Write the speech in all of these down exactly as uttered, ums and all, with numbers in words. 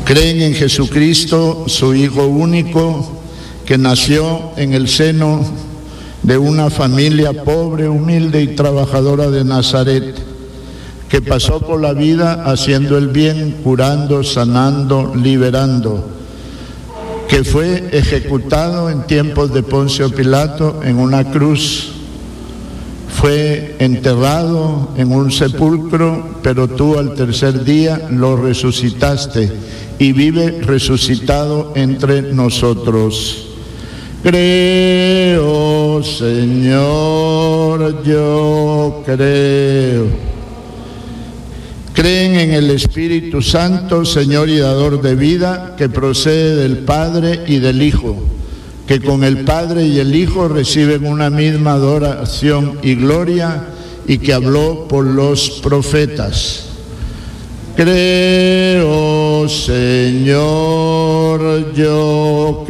Creen en Jesucristo, su Hijo único, que nació en el seno de una familia pobre, humilde y trabajadora de Nazaret, que pasó por la vida haciendo el bien, curando, sanando, liberando, que fue ejecutado en tiempos de Poncio Pilato en una cruz, fue enterrado en un sepulcro, pero tú al tercer día lo resucitaste y vive resucitado entre nosotros. Creo, Señor, yo creo. Creen en el Espíritu Santo, Señor y dador de vida, que procede del Padre y del Hijo, que con el Padre y el Hijo reciben una misma adoración y gloria, y que habló por los profetas. Creo, Señor, yo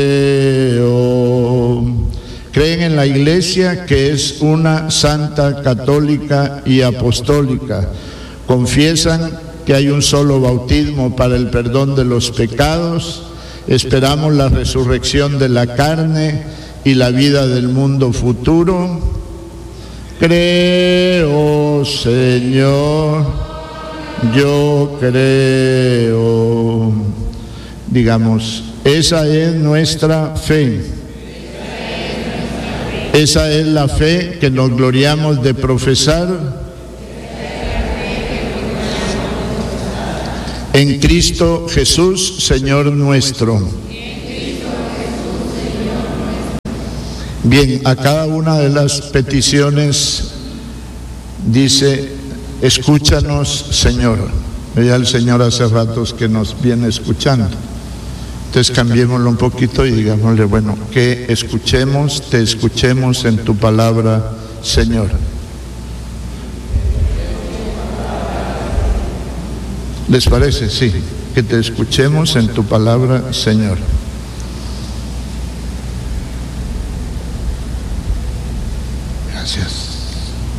creo. Creen en la Iglesia, que es una santa, católica y apostólica. Confiesan que hay un solo bautismo para el perdón de los pecados. Esperamos la resurrección de la carne y la vida del mundo futuro. Creo, Señor, yo creo. Digamos, esa es nuestra fe. Esa es la fe que nos gloriamos de profesar en Cristo Jesús, Señor nuestro. Bien, a cada una de las peticiones dice: escúchanos, Señor. Ya el Señor hace ratos que nos viene escuchando. Entonces cambiémoslo un poquito y digámosle, bueno, que escuchemos, te escuchemos en tu palabra, Señor. ¿Les parece? Sí, que te escuchemos en tu palabra, Señor. Gracias.